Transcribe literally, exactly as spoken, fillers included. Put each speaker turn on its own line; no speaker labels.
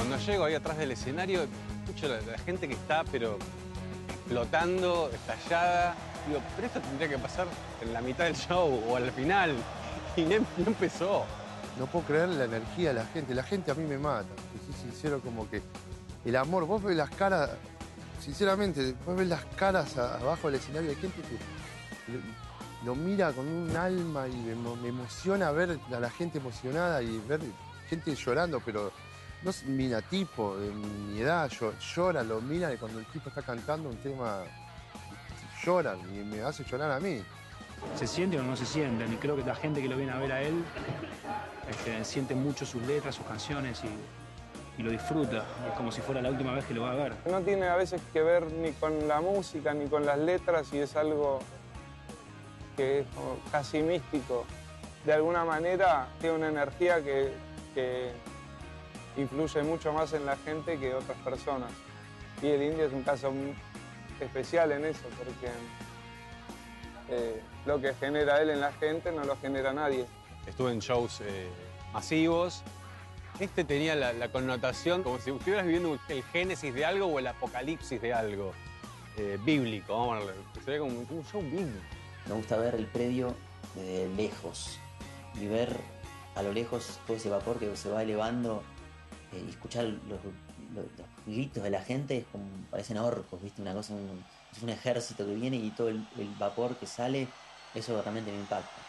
Cuando llego ahí atrás del escenario, escucho la, la gente que está, pero explotando, estallada. Digo, pero esto tendría que pasar en la mitad del show o al final. Y no, no empezó.
No puedo creer la energía de la gente. La gente a mí me mata. Te soy sincero, como que el amor, vos ves las caras, sinceramente, vos ves las caras a- abajo del escenario de gente que lo, lo mira con un alma y me, emo- me emociona ver a la gente emocionada y ver gente llorando, pero no es mina tipo de mi edad, llo- llora, lo mira y cuando el tipo está cantando un tema, lloran y me hace llorar a mí.
Se sienten o no se sienten, y creo que la gente que lo viene a ver a él este, siente mucho sus letras, sus canciones y, y lo disfruta. Es como si fuera la última vez que lo va a ver.
No tiene a veces que ver ni con la música ni con las letras y es algo que es como casi místico. De alguna manera tiene una energía que, que influye mucho más en la gente que otras personas. Y el Indio es un caso muy especial en eso, porque eh, lo que genera él en la gente no lo genera nadie.
Estuve en shows eh, masivos. Este tenía la, la connotación como si estuvieras viviendo el génesis de algo o el apocalipsis de algo eh, bíblico. Vamos a verlo. Sería como un show bíblico.
Me gusta ver el predio de lejos y ver a lo lejos todo ese vapor que se va elevando eh, y escuchar los, los, los gritos de la gente, es como, parecen orcos, ¿viste? Una cosa, un, es un ejército que viene y todo el, el vapor que sale, eso realmente me impacta.